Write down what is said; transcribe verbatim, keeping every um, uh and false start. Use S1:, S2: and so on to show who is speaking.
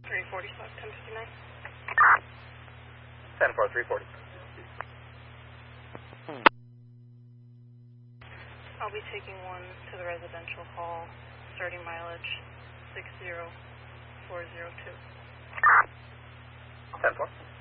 S1: three forty, South ten fifty-nine.
S2: ten four, three forty.
S1: I'll be taking one to the residential hall, starting mileage six zero four zero two.
S2: ten four.